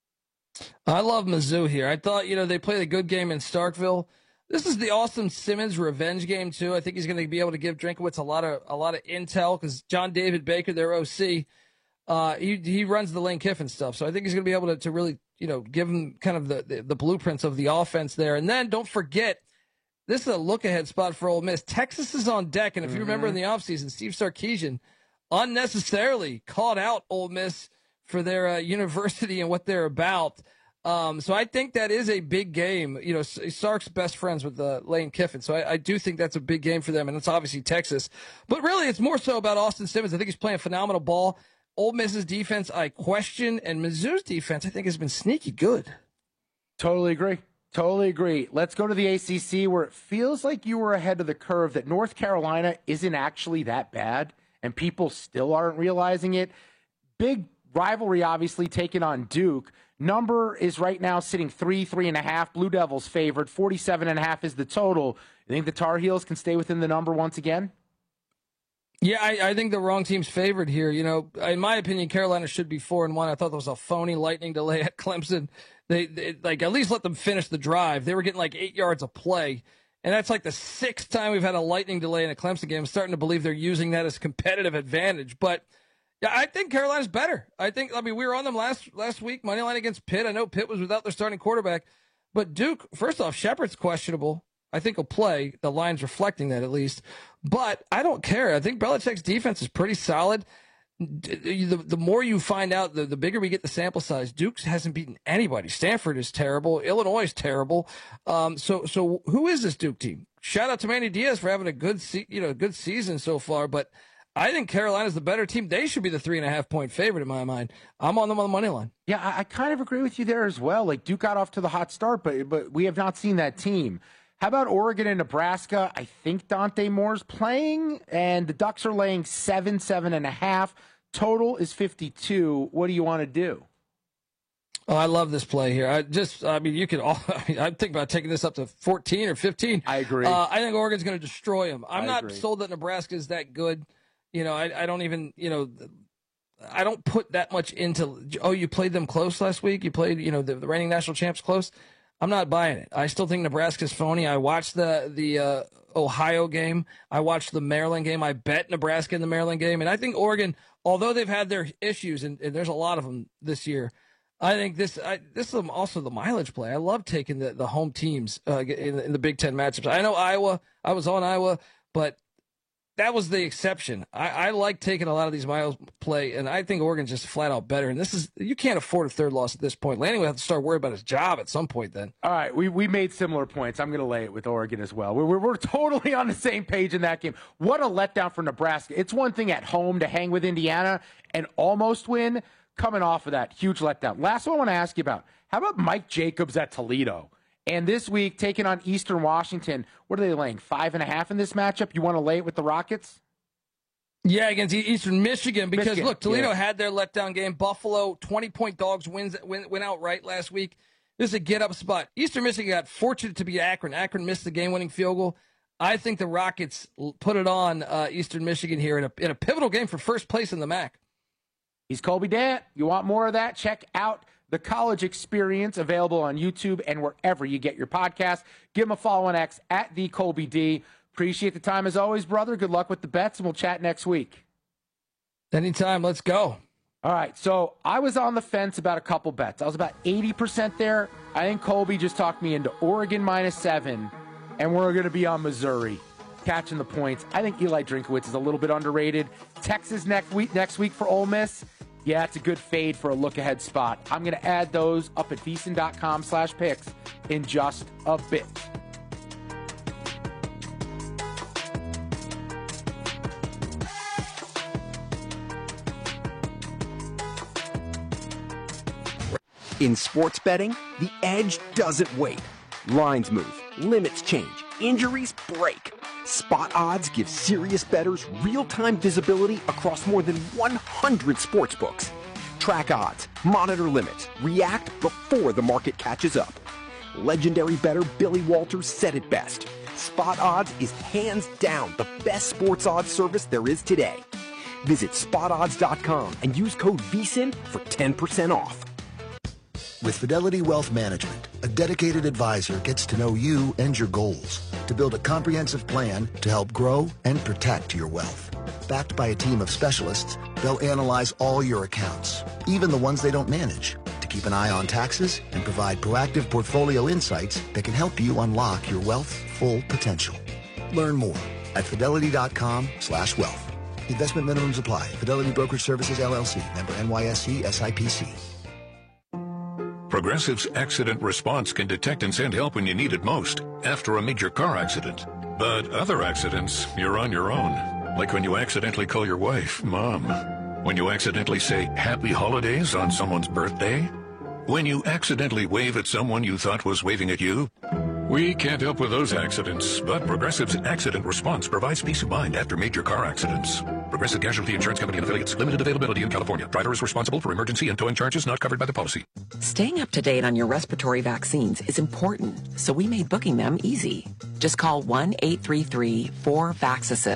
I love Mizzou here. I thought, you know, they played a good game in Starkville. This is the Austin Simmons revenge game too. I think he's going to be able to give Drinkwitz a lot of a lot of intel because John David Baker, their O C, uh, he he runs the Lane Kiffin stuff. So I think he's going to be able to, to really, you know, give him kind of the, the the blueprints of the offense there. And then don't forget, this is a look-ahead spot for Ole Miss. Texas is on deck, and if mm-hmm. you remember in the offseason, Steve Sarkisian unnecessarily called out Ole Miss for their uh, university and what they're about. Um, so I think that is a big game. You know, Sark's best friends with uh, Lane Kiffin, so I, I do think that's a big game for them, and it's obviously Texas. But really, it's more so about Austin Simmons. I think he's playing phenomenal ball. Ole Miss's defense, I question, and Mizzou's defense, I think, has been sneaky good. Totally agree. Totally agree. Let's go to the A C C where it feels like you were ahead of the curve, that North Carolina isn't actually that bad, and people still aren't realizing it. Big rivalry, obviously, taking on Duke. Number is right now sitting three, three and a half. Blue Devils favored. forty-seven and a half is the total. You think the Tar Heels can stay within the number once again? Yeah, I, I think the wrong team's favored here. You know, in my opinion, Carolina should be four and one. I thought that was a phony Lightning delay at Clemson. They, they like at least let them finish the drive. They were getting like eight yards of play. And that's like the sixth time we've had a lightning delay in a Clemson game. I'm starting to believe they're using that as competitive advantage. But yeah, I think Carolina's better. I think, I mean, we were on them last last week, money line against Pitt. I know Pitt was without their starting quarterback. But Duke, first off, Shepard's questionable. I think he'll play. The line's reflecting that at least. But I don't care. I think Belichick's defense is pretty solid. The, the more you find out, the, the bigger we get the sample size. Duke hasn't beaten anybody. Stanford is terrible. Illinois is terrible. Um, so so who is this Duke team? Shout out to Manny Diaz for having a good se- you know good season so far. But I think Carolina's the better team. They should be the three and a half point favorite in my mind. I'm on them on the money line. Yeah, I, I kind of agree with you there as well. Like Duke got off to the hot start, but but we have not seen that team. How about Oregon and Nebraska? I think Dante Moore's playing, and the Ducks are laying seven, seven and a half. Total is fifty-two. What do you want to do? Oh, I love this play here. I just, I mean, you could all, I mean, I'm thinking about taking this up to fourteen or fifteen. I agree. Uh, I think Oregon's going to destroy them. I'm I not agree. sold that Nebraska is that good. You know, I, I don't even, you know, I don't put that much into, oh, you played them close last week. You played, you know, the, the reigning national champs close. I'm not buying it. I still think Nebraska's phony. I watched the, the, uh, Ohio game. I watched the Maryland game. I bet Nebraska in the Maryland game. And I think Oregon, although they've had their issues, and, and there's a lot of them this year, I think this I, this is also the mileage play. I love taking the, the home teams uh, in, in the Big Ten matchups. I know Iowa. I was on Iowa, but that was the exception. I, I like taking a lot of these miles play, and I think Oregon's just flat out better. And this is you can't afford a third loss at this point. Lanning would have to start worrying about his job at some point then. All right, we, we made similar points. I'm going to lay it with Oregon as well. We're, we're, we're totally on the same page in that game. What a letdown for Nebraska. It's one thing at home to hang with Indiana and almost win. Coming off of that, huge letdown. Last one I want to ask you about, how about Mike Jacobs at Toledo? And this week, taking on Eastern Washington, what are they laying, five and a half in this matchup? You want to lay it with the Rockets? Yeah, against Eastern Michigan, because, Michigan, look, Toledo yeah. had their letdown game. Buffalo, twenty-point dogs, wins win, went outright last week. This is a get-up spot. Eastern Michigan got fortunate to beat Akron. Akron missed the game-winning field goal. I think the Rockets put it on uh, Eastern Michigan here in a, in a pivotal game for first place in the M A C. He's Colby Dant. You want more of that? Check out The College Experience, available on YouTube and wherever you get your podcast. Give him a follow on X at the Colby D. Appreciate the time as always, brother. Good luck with the bets, and we'll chat next week. Anytime. Let's go. All right. So I was on the fence about a couple bets. I was about eighty percent there. I think Colby just talked me into Oregon minus seven, and we're going to be on Missouri catching the points. I think Eli Drinkowitz is a little bit underrated. Texas next week, next week for Ole Miss. Yeah, it's a good fade for a look-ahead spot. I'm going to add those up at VSiN.com slash picks in just a bit. In sports betting, the edge doesn't wait. Lines move, limits change, injuries break. Spot Odds gives serious bettors real-time visibility across more than one hundred sportsbooks. Track odds, monitor limits, react before the market catches up. Legendary bettor Billy Walters said it best. Spot Odds is hands down the best sports odds service there is today. Visit spot odds dot com and use code VSiN for ten percent off. With Fidelity Wealth Management, a dedicated advisor gets to know you and your goals to build a comprehensive plan to help grow and protect your wealth. Backed by a team of specialists, they'll analyze all your accounts, even the ones they don't manage, to keep an eye on taxes and provide proactive portfolio insights that can help you unlock your wealth's full potential. Learn more at fidelity.com slash wealth. Investment minimums apply. Fidelity Brokerage Services, L L C. Member N Y S E S I P C. Progressive's accident response can detect and send help when you need it most, after a major car accident. But other accidents, you're on your own. Like when you accidentally call your wife Mom. When you accidentally say Happy Holidays on someone's birthday. When you accidentally wave at someone you thought was waving at you. We can't help with those accidents, but Progressive's accident response provides peace of mind after major car accidents. Progressive Casualty Insurance Company and affiliates. Limited availability in California. Driver is responsible for emergency and towing charges not covered by the policy. Staying up to date on your respiratory vaccines is important, so we made booking them easy. Just call one eight three three four VAX assist.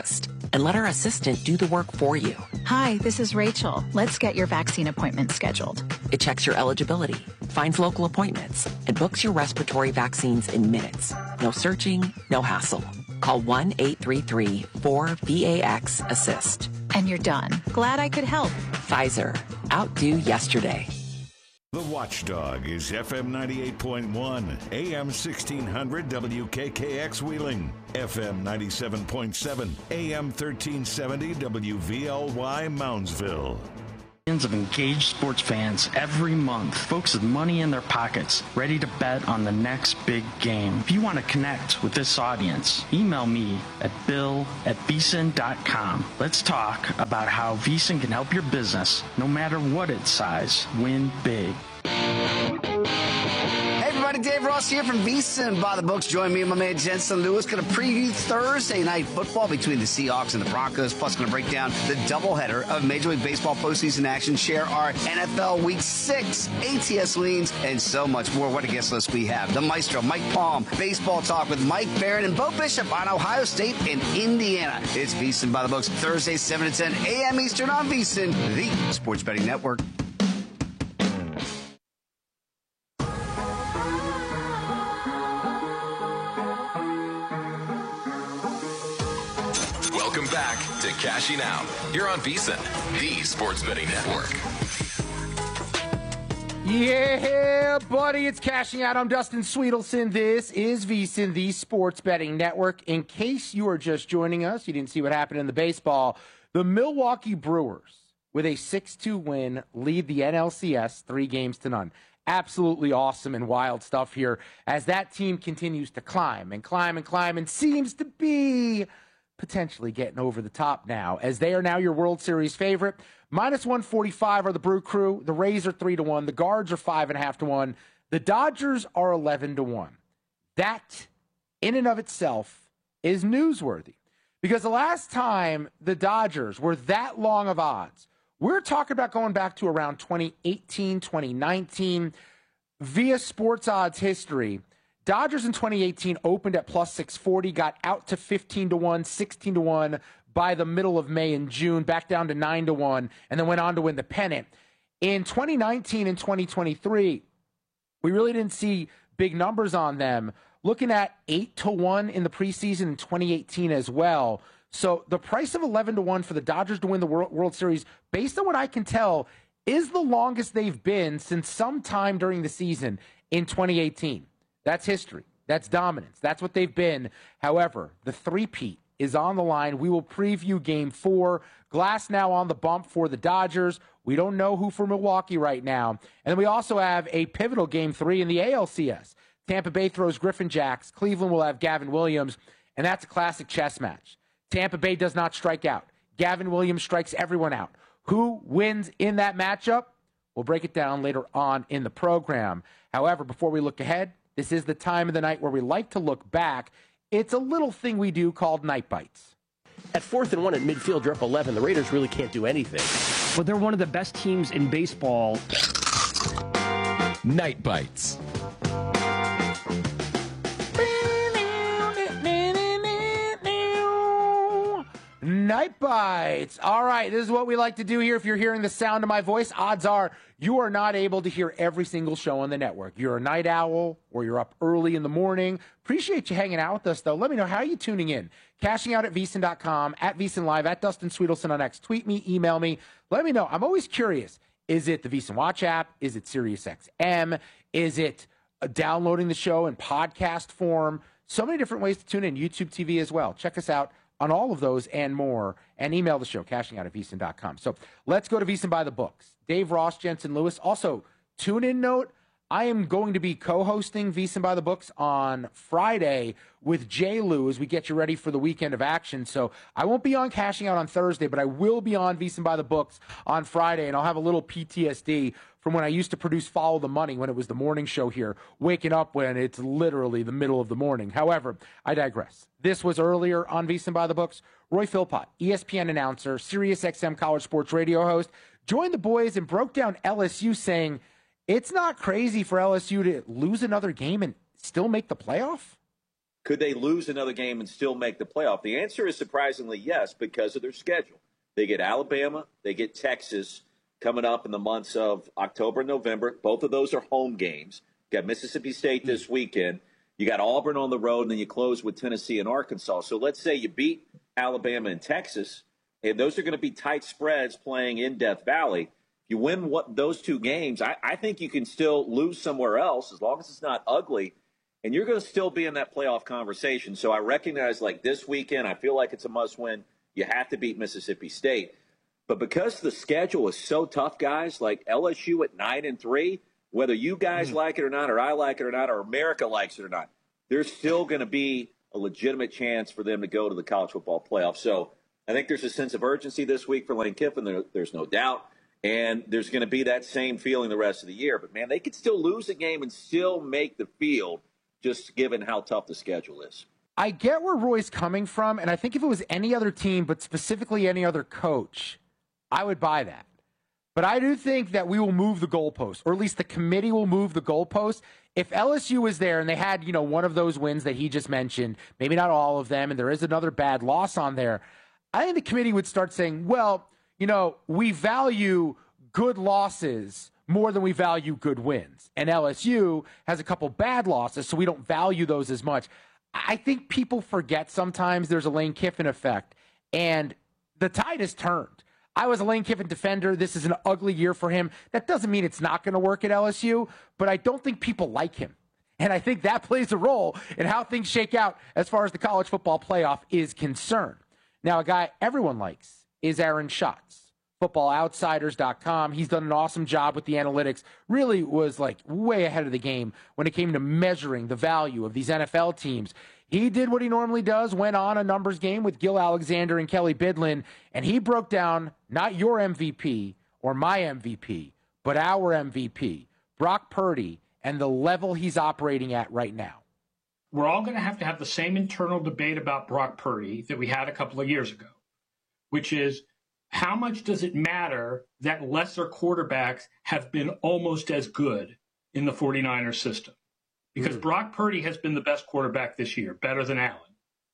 and let our assistant do the work for you. Hi, this is Rachel. Let's get your vaccine appointment scheduled. It checks your eligibility, finds local appointments, and books your respiratory vaccines in minutes. No searching, no hassle. Call one eight three three four V A X assist. And you're done. Glad I could help. Pfizer. Outdo yesterday. The Watchdog is F M ninety-eight point one, A M sixteen hundred W K K X Wheeling, F M ninety-seven point seven, A M thirteen seventy W V L Y Moundsville. Millions of engaged sports fans every month, folks with money in their pockets, ready to bet on the next big game. If you want to connect with this audience, email me at bill at VSiN dot com. Let's talk about how VSiN can help your business, no matter what its size, win big. Hey everybody, Dave Ross here from VSiN by the Books. Join me and my man Jensen Lewis. Going to preview Thursday night football between the Seahawks and the Broncos. Plus, going to break down the doubleheader of Major League Baseball postseason action. Share our N F L Week Six A T S leans and so much more. What a guest list we have! The Maestro, Mike Palm, baseball talk with Mike Barron and Bo Bishop on Ohio State and Indiana. It's VSiN by the Books Thursday, seven to ten a m Eastern on VSiN, the Sports Betting Network. Welcome back to Cashing Out here on VSiN, the Sports Betting Network. Yeah, buddy, it's Cashing Out. I'm Dustin Sweetelson. This is VSiN, the Sports Betting Network. In case you are just joining us, you didn't see what happened in the baseball, the Milwaukee Brewers, with a six two win, lead the N L C S three games to none. Absolutely awesome and wild stuff here as that team continues to climb and climb and climb and seems to be potentially getting over the top now, as they are now your World Series favorite. Minus one forty-five are the Brew Crew. The Rays are three to one. The Guards are five and a half to one. The Dodgers are eleven to one. That, in and of itself, is newsworthy, because the last time the Dodgers were that long of odds, we're talking about going back to around twenty eighteen, twenty nineteen. Via sports odds history, Dodgers in twenty eighteen opened at plus six forty, got out to fifteen to one, sixteen to one by the middle of May and June, back down to nine to one, and then went on to win the pennant. In twenty nineteen and twenty twenty-three, we really didn't see big numbers on them. Looking at eight to one in the preseason in twenty eighteen as well. So the price of eleven to one for the Dodgers to win the World, World Series, based on what I can tell, is the longest they've been since sometime during the season in twenty eighteen. That's history. That's dominance. That's what they've been. However, the three-peat is on the line. We will preview game four. Glass now on the bump for the Dodgers. We don't know who for Milwaukee right now. And then we also have a pivotal game three in the A L C S. Tampa Bay throws Griffin Jacks. Cleveland will have Gavin Williams. And that's a classic chess match. Tampa Bay does not strike out. Gavin Williams strikes everyone out. Who wins in that matchup? We'll break it down later on in the program. However, before we look ahead, this is the time of the night where we like to look back. It's a little thing we do called Night Bites. At fourth and one at midfield, you're up eleven. The Raiders really can't do anything. But they're one of the best teams in baseball. Night Bites. Night Bites. All right, this is what we like to do here. If you're hearing the sound of my voice, odds are you are not able to hear every single show on the network. You're a night owl or you're up early in the morning. Appreciate you hanging out with us, though. Let me know, how are you tuning in? Cashing out at VSiN dot com, at VSiN Live, at Dustin Sweetelson on X. Tweet me, email me. Let me know. I'm always curious. Is it the VSiN Watch app? Is it SiriusXM? Is it uh, downloading the show in podcast form? So many different ways to tune in. YouTube T V as well. Check us out on all of those and more, and email the show, cashing out at VSiN dot com. So let's go to VSiN by the Books. Dave Ross, Jensen Lewis. Also, tune-in note, I am going to be co-hosting VSiN by the Books on Friday with J. Lou as we get you ready for the weekend of action. So I won't be on Cashing Out on Thursday, but I will be on VSiN by the Books on Friday, and I'll have a little P T S D from when I used to produce Follow the Money when it was the morning show here, waking up when it's literally the middle of the morning. However, I digress. This was earlier on VSiN by the Books. Roy Philpott, E S P N announcer, SiriusXM College Sports Radio host, joined the boys and broke down L S U, saying it's not crazy for L S U to lose another game and still make the playoff. Could they lose another game and still make the playoff? The answer is surprisingly yes, because of their schedule. They get Alabama, they get Texas coming up in the months of October and November. Both of those are home games. You got Mississippi State this weekend. You got Auburn on the road, and then you close with Tennessee and Arkansas. So let's say you beat Alabama and Texas, and those are going to be tight spreads playing in Death Valley. If you win what those two games, I, I think you can still lose somewhere else as long as it's not ugly, and you're going to still be in that playoff conversation. So I recognize, like this weekend, I feel like it's a must-win. You have to beat Mississippi State. But because the schedule is so tough, guys, like L S U at nine and three, whether you guys mm-hmm. like it or not, or I like it or not, or America likes it or not, there's still going to be a legitimate chance for them to go to the college football playoff. So I think there's a sense of urgency this week for Lane Kiffin. There, there's no doubt. And there's going to be that same feeling the rest of the year. But, man, they could still lose a game and still make the field, just given how tough the schedule is. I get where Roy's coming from, and I think if it was any other team, but specifically any other coach, I would buy that. But I do think that we will move the goalpost, or at least the committee will move the goalpost. If L S U was there and they had, you know, one of those wins that he just mentioned, maybe not all of them, and there is another bad loss on there, I think the committee would start saying, well, you know, we value good losses more than we value good wins. And L S U has a couple bad losses, so we don't value those as much. I think people forget sometimes there's a Lane Kiffin effect, and the tide has turned. I was a Lane Kiffin defender. This is an ugly year for him. That doesn't mean it's not going to work at L S U, but I don't think people like him. And I think that plays a role in how things shake out as far as the college football playoff is concerned. Now, a guy everyone likes is Aaron Schatz, football outsiders dot com. He's done an awesome job with the analytics, really was like way ahead of the game when it came to measuring the value of these N F L teams. He did what he normally does, went on a numbers game with Gil Alexander and Kelly Bidlin, and he broke down not your M V P or my M V P, but our M V P, Brock Purdy, and the level he's operating at right now. We're all going to have to have the same internal debate about Brock Purdy that we had a couple of years ago, which is how much does it matter that lesser quarterbacks have been almost as good in the 49ers system? Because mm. Brock Purdy has been the best quarterback this year, better than Allen.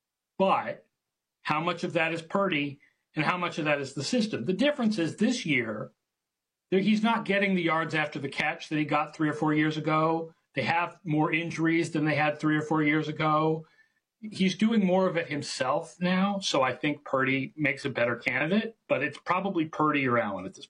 But how much of that is Purdy and how much of that is the system? The difference is this year, he's not getting the yards after the catch that he got three or four years ago. They have more injuries than they had three or four years ago. He's doing more of it himself now, so I think Purdy makes a better candidate, but it's probably Purdy or Allen at this point.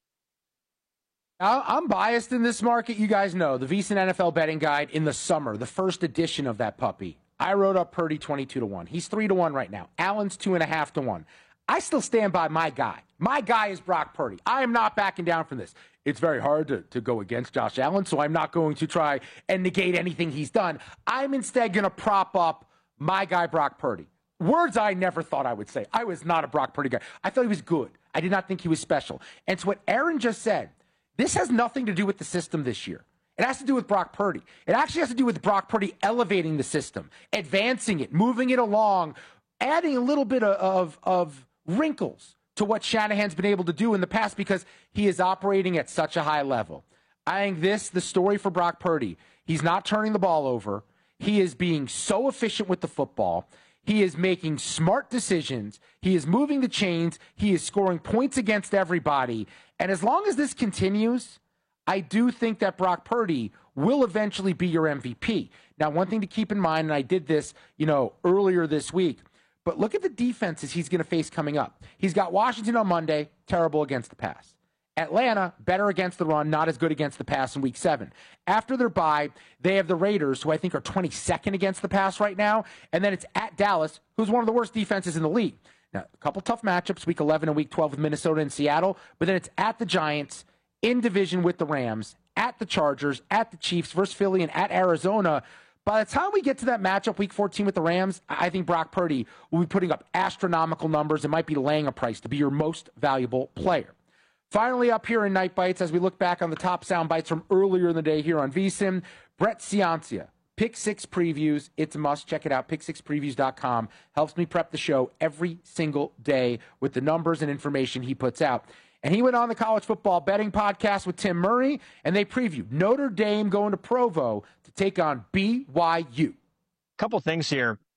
I'm biased in this market. You guys know the VSiN N F L betting guide in the summer, the first edition of that puppy. I wrote up Purdy twenty-two to one. He's three to one right now. Allen's two and a half to one. I still stand by my guy. My guy is Brock Purdy. I am not backing down from this. It's very hard to, to go against Josh Allen, so I'm not going to try and negate anything he's done. I'm instead going to prop up my guy, Brock Purdy. Words I never thought I would say. I was not a Brock Purdy guy. I thought he was good. I did not think he was special. And so what Aaron just said, this has nothing to do with the system this year. It has to do with Brock Purdy. It actually has to do with Brock Purdy elevating the system, advancing it, moving it along, adding a little bit of, of, of wrinkles to what Shanahan's been able to do in the past because he is operating at such a high level. I think this, the story for Brock Purdy, he's not turning the ball over. He is being so efficient with the football. He is making smart decisions. He is moving the chains. He is scoring points against everybody. And as long as this continues, I do think that Brock Purdy will eventually be your M V P. Now, one thing to keep in mind, and I did this, you know, earlier this week, but look at the defenses he's going to face coming up. He's got Washington on Monday, terrible against the pass. Atlanta, better against the run, not as good against the pass in week seven. After their bye, they have the Raiders, who I think are twenty-second against the pass right now. And then it's at Dallas, who's one of the worst defenses in the league. Now, a couple tough matchups, week eleven and week twelve with Minnesota and Seattle. But then it's at the Giants, in division with the Rams, at the Chargers, at the Chiefs versus Philly, and at Arizona. By the time we get to that matchup, week fourteen with the Rams, I think Brock Purdy will be putting up astronomical numbers and might be laying a price to be your most valuable player. Finally, up here in Night Bites, as we look back on the top sound bites from earlier in the day here on VSiN, Brett Ciancia, Pick Six Previews. It's a must. Check it out, pick six previews dot com. Helps me prep the show every single day with the numbers and information he puts out. And he went on the College Football Betting Podcast with Tim Murray, and they previewed Notre Dame going to Provo to take on B Y U. Couple things here.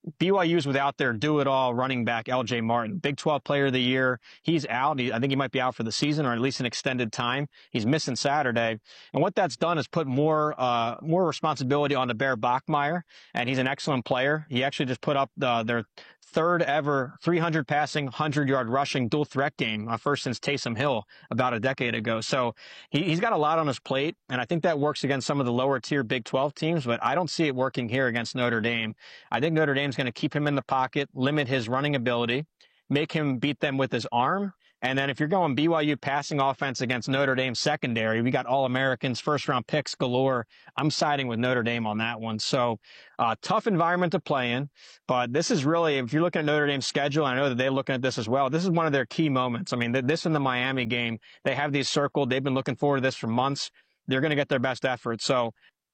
B Y U's without their do-it-all running back, L J Martin, Big twelve Player of the Year. He's out. He, I think he might be out for the season or at least an extended time. He's missing Saturday. And what that's done is put more uh, more responsibility on the Bear Bachmeier, and he's an excellent player. He actually just put up the, their third ever three hundred passing, one hundred yard rushing dual threat game, uh, first since Taysom Hill about a decade ago. So he, he's got a lot on his plate, and I think that works against some of the lower tier Big twelve teams, but I don't see it working here against Notre Dame. I think Notre Dame's going to keep him in the pocket, limit his running ability, make him beat them with his arm. And then if you're going B Y U passing offense against Notre Dame secondary, we got All-Americans, first-round picks galore. I'm siding with Notre Dame on that one. So uh, tough environment to play in. But this is really, if you're looking at Notre Dame's schedule, I know that they're looking at this as well, this is one of their key moments. I mean, this and the Miami game, they have these circled. They've been looking forward to this for months. They're going to get their best effort. So,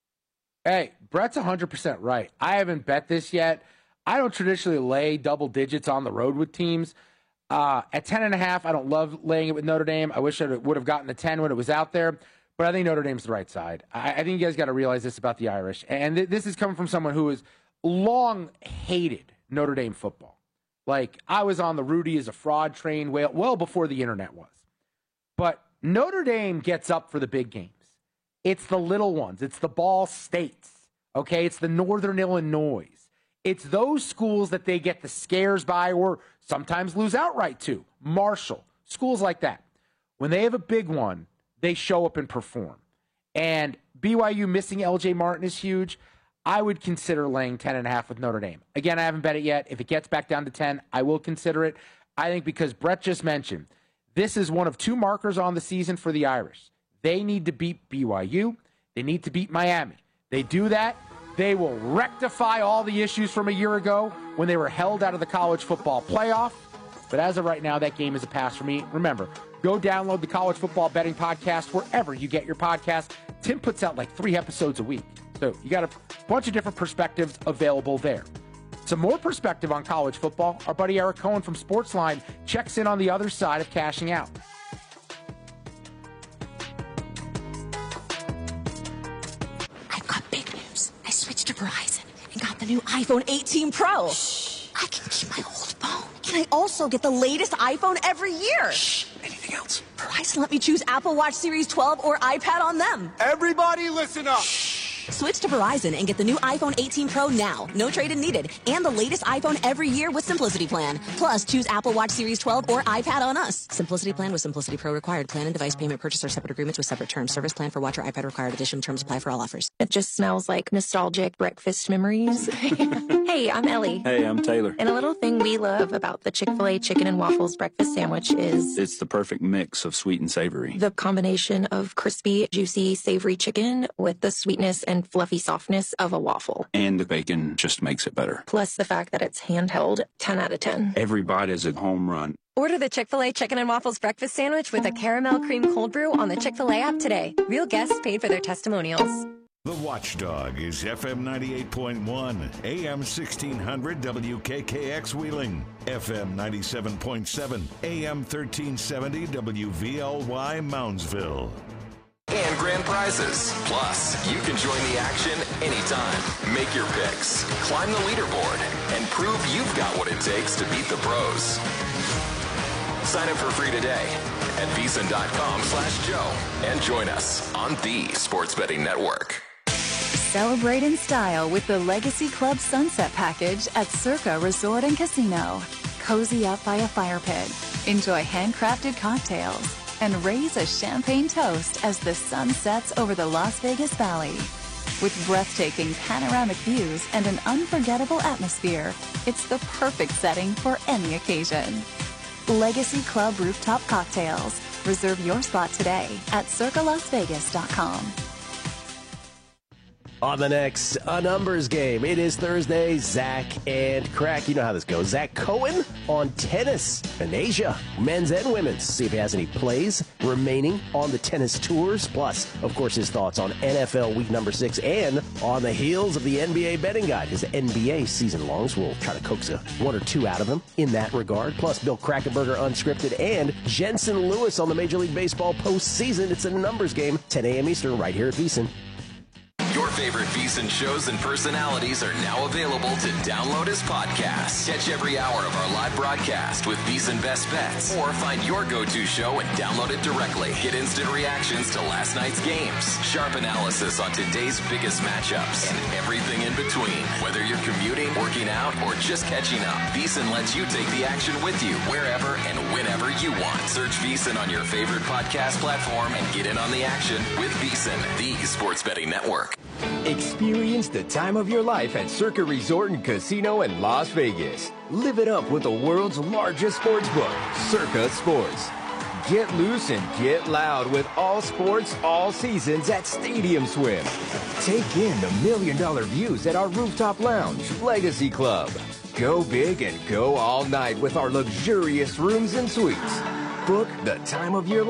hey, Brett's one hundred percent right. I haven't bet this yet. I don't traditionally lay double digits on the road with teams. Uh, at ten and a half, I don't love laying it with Notre Dame. I wish I would have gotten to ten when it was out there, but I think Notre Dame's the right side. I, I think you guys got to realize this about the Irish. And th- this is coming from someone who has long hated Notre Dame football. Like, I was on the Rudy is a fraud train well, well before the internet was. But Notre Dame gets up for the big games. It's the little ones. It's the Ball States. Okay? It's the Northern Illinois. It's those schools that they get the scares by or sometimes lose outright to. Marshall, schools like that. When they have a big one, they show up and perform. And B Y U missing L J Martin is huge. I would consider laying ten and a half with Notre Dame. Again, I haven't bet it yet. If it gets back down to ten, I will consider it. I think because Brett just mentioned, this is one of two markers on the season for the Irish. They need to beat B Y U. They need to beat Miami. They do that, they will rectify all the issues from a year ago when they were held out of the college football playoff. But as of right now, that game is a pass for me. Remember, go download the College Football Betting Podcast wherever you get your podcast. Tim puts out like three episodes a week. So you got a bunch of different perspectives available there. Some more perspective on college football. Our buddy Eric Cohen from Sportsline checks in on the other side of cashing out. To Verizon and got the new iPhone eighteen Pro. Shh. I can keep my old phone. Can I also get the latest iPhone every year? Shh. Anything else? Verizon let me choose Apple Watch Series twelve or iPad on them. Everybody listen up. Shh. Switch to Verizon and get the new iPhone eighteen Pro now. No trade-in needed. And the latest iPhone every year with Simplicity Plan. Plus, choose Apple Watch Series twelve or iPad on us. Simplicity Plan with Simplicity Pro required. Plan and device payment purchase are separate agreements with separate terms. Service plan for watch or iPad required. Additional terms apply for all offers. It just smells like nostalgic breakfast memories. Hey, I'm Ellie. Hey, I'm Taylor. And a little thing we love about the Chick-fil-A chicken and waffles breakfast sandwich is it's the perfect mix of sweet and savory. The combination of crispy, juicy, savory chicken with the sweetness and fluffy softness of a waffle. And the bacon just makes it better. Plus the fact that it's handheld, ten out of ten. Every bite is a home run. Order the Chick-fil-A Chicken and Waffles Breakfast Sandwich with a caramel cream cold brew on the Chick-fil-A app today. Real guests paid for their testimonials. The Watchdog is F M ninety-eight point one, A M sixteen hundred W K K X Wheeling, F M ninety-seven point seven, A M thirteen seventy W V L Y Moundsville. And grand prizes. Plus, you can join the action anytime. Make your picks, climb the leaderboard, and prove you've got what it takes to beat the pros. Sign up for free today at VSiN.com slash Joe and join us on the Sports Betting Network. Celebrate in style with the Legacy Club Sunset Package at Circa Resort and Casino. Cozy up by a fire pit. Enjoy handcrafted cocktails. And raise a champagne toast as the sun sets over the Las Vegas Valley. With breathtaking panoramic views and an unforgettable atmosphere, it's the perfect setting for any occasion. Legacy Club Rooftop Cocktails. Reserve your spot today at circa las vegas dot com. On the next A Numbers Game, it is Thursday. Zach and Crack. You know how this goes. Zach Cohen on tennis in Asia, men's and women's. See if he has any plays remaining on the tennis tours. Plus, of course, his thoughts on N F L week number six and on the heels of the N B A betting guide. His N B A season longs. We'll try to coax a one or two out of him in that regard. Plus, Bill Krackomberger unscripted and Jensen Lewis on the Major League Baseball postseason. It's A Numbers Game, ten a.m. Eastern, right here at VSiN. Your favorite VEASAN shows and personalities are now available to download as podcasts. Catch every hour of our live broadcast with VEASAN Best Bets, or find your go-to show and download it directly. Get instant reactions to last night's games, sharp analysis on today's biggest matchups, and everything in between. Whether you're commuting, working out, or just catching up, VEASAN lets you take the action with you wherever and whenever you want. Search VEASAN on your favorite podcast platform and get in on the action with VEASAN, the sports betting network. Experience the time of your life at Circa Resort and Casino in Las Vegas. Live it up with the world's largest sports book, Circa Sports. Get loose and get loud with all sports, all seasons at Stadium Swim. Take in the million dollar views at our rooftop lounge, Legacy Club. Go big and go all night with our luxurious rooms and suites. Book the time of your life